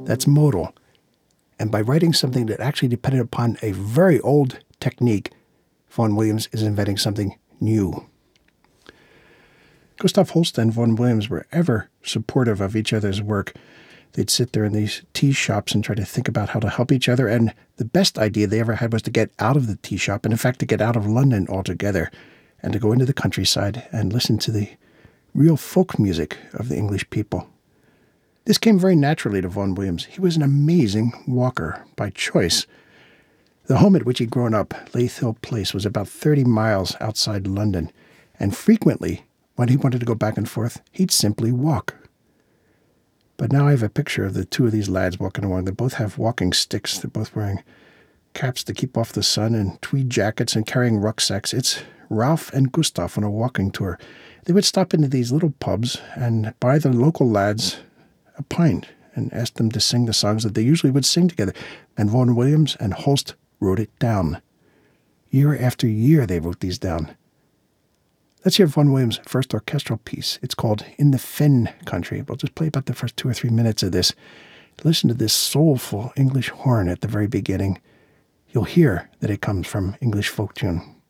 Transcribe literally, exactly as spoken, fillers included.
That's modal. And by writing something that actually depended upon a very old technique, Vaughan Williams is inventing something new. Gustav Holst and Vaughan Williams were ever supportive of each other's work. They'd sit there in these tea shops and try to think about how to help each other. And the best idea they ever had was to get out of the tea shop, and in fact to get out of London altogether, and to go into the countryside and listen to the real folk music of the English people. This came very naturally to Vaughan Williams. He was an amazing walker by choice. The home at which he'd grown up, Leith Hill Place, was about thirty miles outside London, and frequently, when he wanted to go back and forth, he'd simply walk. But now I have a picture of the two of these lads walking along. They both have walking sticks. They're both wearing caps to keep off the sun and tweed jackets and carrying rucksacks. It's Ralph and Gustav on a walking tour. They would stop into these little pubs and buy the local lads a pint and ask them to sing the songs that they usually would sing together. And Vaughan Williams and Holst wrote it down. Year after year they wrote these down. Let's hear Vaughan Williams' first orchestral piece. It's called In the Fen Country. We'll just play about the first two or three minutes of this. Listen to this soulful English horn at the very beginning. You'll hear that it comes from English folk tune.